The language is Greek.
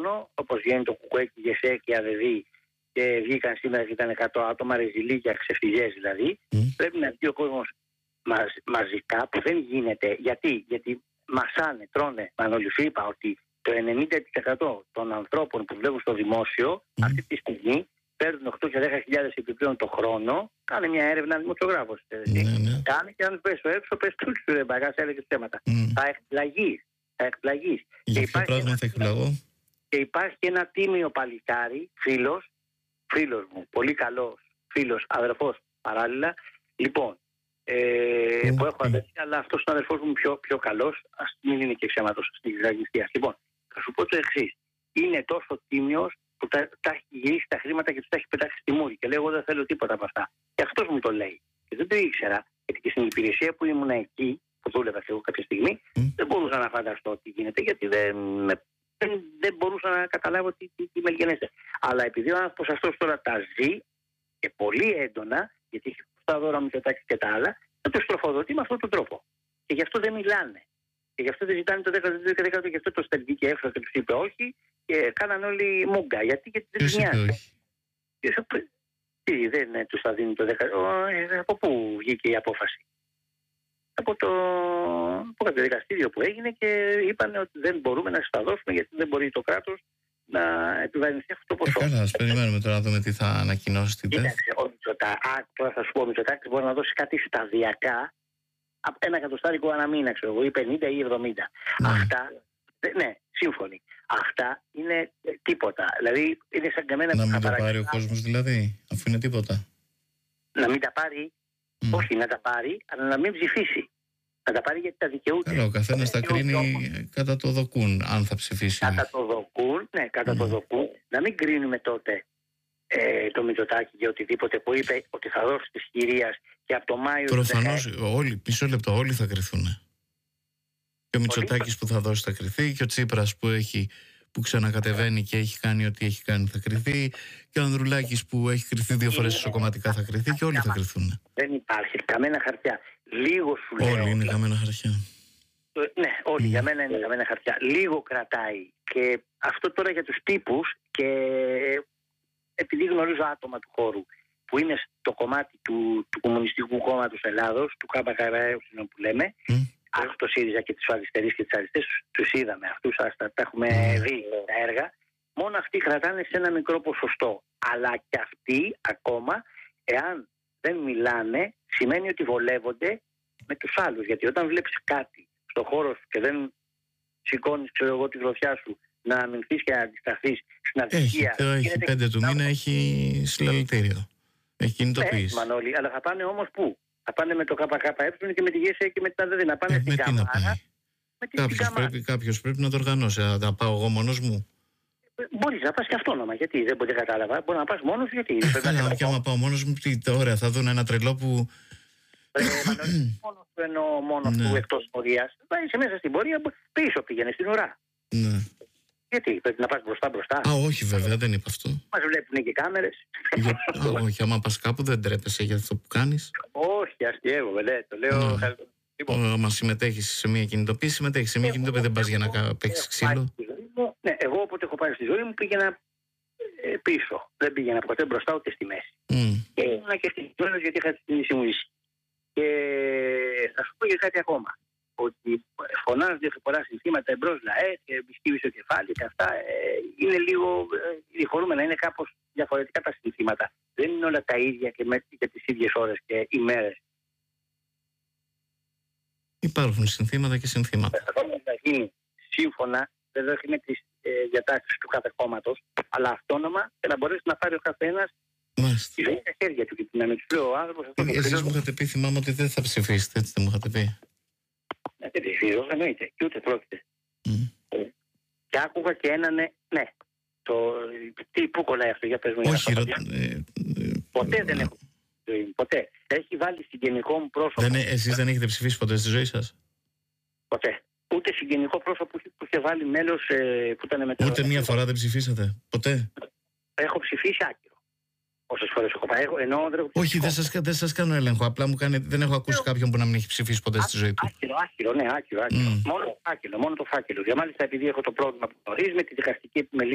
χρόνο, όπως γίνει το Κουκουέκι, ΓΕΣΕ και ΑΔΕΔΗ, και βγήκαν σήμερα και ήταν 100 άτομα, ρεζιλίκια, ξεφυγές δηλαδή. Πρέπει να βγει ο κόσμος μαζικά, που δεν γίνεται. Γιατί μασάνε, τρώνε. Μανώλη, σου είπα ότι το 90% των ανθρώπων που βλέπουν στο δημόσιο αυτή τη στιγμή παίρνουν 8 και 10.000 επιπλέον το χρόνο. Κάνε μια έρευνα δημοσιογράφος. Κάνε και αν πες έξω, πες τους μπαγάς, έλεγες θέματα. Θα εκπλαγείς. Για ποιο πράγμα θα εκπλαγώ? Και υπάρχει ένα τίμιο παλικάρι, φίλος μου, πολύ καλός φίλος, αδερφός παράλληλα. Λοιπόν, που έχω αδερφή, αλλά αυτός ο αδερφός μου πιο καλός, ας μην είναι και ψέματος στην εξαγγελία. Λοιπόν, θα σου πω το εξής. Είναι τόσο τίμιος που τα έχει γυρίσει τα χρήματα και τους τα έχει πετάξει στη μούρη. Και λέει: εγώ δεν θέλω τίποτα από αυτά. Και αυτός μου το λέει. Και δεν το ήξερα, γιατί και στην υπηρεσία που ήμουν εκεί, που δούλευα και εγώ κάποια στιγμή, δεν μπορούσα να φανταστώ τι γίνεται, γιατί δεν μπορούσα να καταλάβω τι με γενέστε. Αλλά επειδή ο άνθρωπος αυτός τώρα τα ζει και πολύ έντονα, γιατί έχει τα δώρα μου και τα άλλα, θα το στροφοδοτεί με αυτόν τον τρόπο. Και γι' αυτό δεν μιλάνε. Και γι' αυτό δεν ζητάνε το 10% και γι' αυτό το στελγεί και έφυγε και του είπε όχι, και κάναν όλοι μούγκα. Γιατί δεν νοιάζει. Τι δεν του θα δίνει το 10%? Από πού βγήκε η απόφαση? Από το δικαστήριο που έγινε και είπαν ότι δεν μπορούμε να σας τα δώσουμε, γιατί δεν μπορεί το κράτος να επιβαρυνθεί αυτό το ποσό. Καλά, ας περιμένουμε τώρα να δούμε τι θα ανακοινώσει την ΤΕΘ. Κοίταξε, τώρα θα σου πω, ο Μητσοτάκης μπορεί να δώσει κάτι σταδιακά, ένα εκατοστάρικο ανά μήνα, ξέρω εγώ, ή 50 ή 70. Αυτά, ναι, σύμφωνοι. Αυτά είναι τίποτα. Δηλαδή είναι σαν καμένα που να θα μην τα πάρει ο κόσμος δηλαδή, αφού είναι τίποτα. Να μην τα πάρει, όχι να τα πάρει, αλλά να μην ψηφίσει. Να τα πάρει γιατί τα δικαιούται. Καλά, ο καθένας τα κρίνει κατά το δοκούν, αν θα ψηφίσει. Κατά το δοκούν, ναι, κατά το δοκούν. Να μην κρίνουμε τότε το Μητσοτάκη για οτιδήποτε που είπε ότι θα δώσει της κυρίας και από το Μάιο. Προφανώς όλοι, πίσω λεπτό, όλοι θα κρυθούν. Και ο Μητσοτάκης που θα δώσει θα κρυθεί, και ο Τσίπρας που ξανακατεβαίνει και έχει κάνει ό,τι έχει κάνει θα κρυθεί, και ο Ανδρουλάκης που έχει κρυθεί 2 φορές ισοκομματικά θα κρυθεί, και όλοι θα κρυθούν. Δεν υπάρχει καμένα χαρτιά. Λίγο σου λέω. Όλοι είναι καμένα χαρτιά. Ναι, όλοι για μένα είναι καμένα χαρτιά. Λίγο κρατάει. Και αυτό τώρα για τους τύπους, και επειδή γνωρίζω άτομα του χώρου που είναι στο κομμάτι του Κομμουνιστικού Κόμματος Ελλάδος, του ΚΚΕ που λέμε, άκου το ΣΥΡΙΖΑ και τις αριστερές και τις αριστερές, τους είδαμε αυτούς, τα έχουμε δει τα έργα. Μόνο αυτοί κρατάνε σε ένα μικρό ποσοστό. Αλλά και αυτοί ακόμα, εάν δεν μιλάνε, σημαίνει ότι βολεύονται με τους άλλους. Γιατί όταν βλέπεις κάτι στο χώρο σου και δεν σηκώνεις, ξέρω εγώ, τη γροθιά σου να αμυνθείς και να αντισταθείς στην αδικία. Έχει 5 του μήνα, έχει συλλαλητήριο. Έχει κινητοποίηση. Μανώλη, αλλά θα πάνε όμως πού? Θα πάνε με το ΚΚΕ και με τη ΓΕΣΕ και με την ΑΔΕΔΗ. Να πάνε στην Καμάρα. Κάποιος πρέπει να το οργανώσει. Θα πάω εγώ μόνος μου? Μπορείς να πας και αυτόνομα. Γιατί δεν μπορεί να κατάλαβα. Μπορεί να πας μόνος, γιατί. Και άμα πάω μόνος μου, ωραία, θα δουν ένα τρελό που. Μόνος του εννοώ, μόνος του εκτός πορείας. Είσαι μέσα στην πορεία, πίσω πήγαινε στην ουρά. Ναι. Γιατί πρέπει να πας μπροστά. Α, όχι, βέβαια, δεν είπα αυτό. Μας βλέπουν και κάμερες. Όχι, άμα πας κάπου δεν τρέπεσαι για αυτό που κάνεις. Όχι, αστείευομαι, το λέω. Άμα συμμετέχεις σε μια κινητοποίηση, συμμετέχεις σε μια κινητοποίηση, δεν πας για να παίξεις ξύλο. Ναι, εγώ όποτε έχω πάει στη ζωή μου πήγαινα πίσω. Δεν πήγαινα ποτέ μπροστά ούτε στη μέση. Και ήμουν και στιγμένος γιατί είχα την συμβουλή. Και θα σου πω και κάτι ακόμα. Ότι φωνάζονται πολλά συνθήματα εμπρός λαέ και μπισκύβει στο κεφάλι και αυτά είναι λίγο διχωρούμενα, είναι κάπως διαφορετικά τα συνθήματα. Δεν είναι όλα τα ίδια και τις ίδιες ώρες και ημέρες. Υπάρχουν συνθήματα και συνθήματα. Θα γίνει σύμφωνα, βέβαια όχι με τις διατάξεις του κάθε κόμματος, αλλά αυτόνομα και να μπορέσει να πάρει ο καθένας τη ζωή στα χέρια του και να μην του λέει ο άνθρωπος. Εσείς μου είχατε πει, θυμάμαι, ότι δεν θα ψηφίσετε, έτσι δεν μου είχατε πει? Δεν ψηφίζω, εννοείται, και ούτε πρόκειται. Και άκουγα και έναν ναι. Πού κολλάει αυτό, για πες μου. Όχι, ποτέ δεν έχω ζωή μου, ποτέ. Έχει βάλει συγγενικό μου πρόσωπο. Εσείς δεν έχετε ψηφίσει ποτέ στη ζωή σας? Ποτέ. Ούτε συγγενικό πρόσωπο που είχε βάλει μέλος που ήταν μετά. Ούτε μία φορά δεν ψηφίσατε? Ποτέ? Έχω ψηφίσει άκυρο. Όσες φορές έχω πάει, όχι, δεν σας κάνω έλεγχο. Απλά δεν έχω ακούσει κάποιον που να μην έχει ψηφίσει ποτέ στη ζωή του. Άκυρο. Μόνο το φάκελο. Και μάλιστα επειδή έχω το πρόβλημα που γνωρίζει με τη δικαστική επιμελή